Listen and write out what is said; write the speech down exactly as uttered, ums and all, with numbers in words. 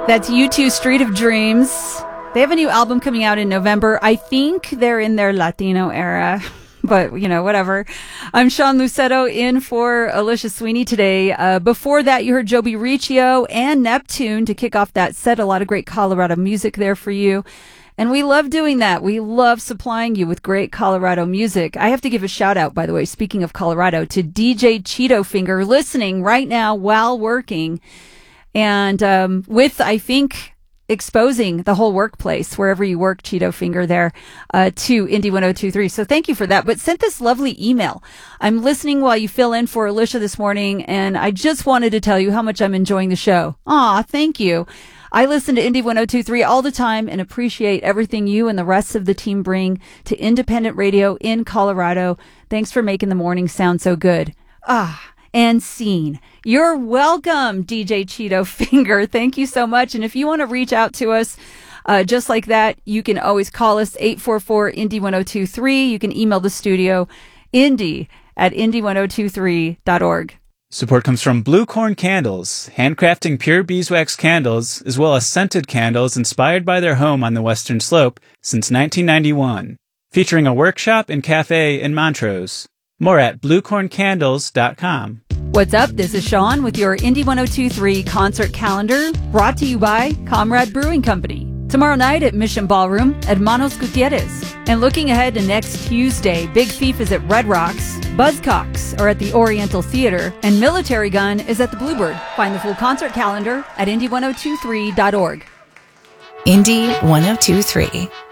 That's U two Street of Dreams. They have a new album coming out in November. I think they're in their Latino era, but, you know, whatever. I'm Sean Lucetto in for Alicia Sweeney today. Uh, before that, you heard Joby Riccio and Neptune to kick off that set. A lot of great Colorado music there for you. And we love doing that. We love supplying you with great Colorado music. I have to give a shout out, by the way, speaking of Colorado, to D J Cheeto Finger listening right now while working. And um, with, I think, exposing the whole workplace, wherever you work, Cheeto Finger there, uh, to Indy ten twenty-three. So thank you for that. But sent this lovely email. I'm listening while you fill in for Alicia this morning, and I just wanted to tell you how much I'm enjoying the show. Aw, thank you. I listen to Indy ten twenty-three all the time and appreciate everything you and the rest of the team bring to independent radio in Colorado. Thanks for making the morning sound so good. Ah, and scene. You're welcome, D J Cheeto Finger. Thank you so much. And if you want to reach out to us uh, just like that, you can always call us eight four four Indy ten twenty-three. You can email the studio, indy at indy ten twenty-three dot org. Support comes from Blue Corn Candles, handcrafting pure beeswax candles, as well as scented candles inspired by their home on the Western Slope since nineteen ninety-one, featuring a workshop and cafe in Montrose. More at blue corn candles dot com. What's up? This is Sean with your Indy ten twenty-three concert calendar, brought to you by Comrade Brewing Company. Tomorrow night at Mission Ballroom, Hermanos Gutierrez. And looking ahead to next Tuesday, Big Thief is at Red Rocks, Buzzcocks are at the Oriental Theater, and Military Gun is at the Bluebird. Find the full concert calendar at indy ten twenty-three dot org. Indy ten twenty-three.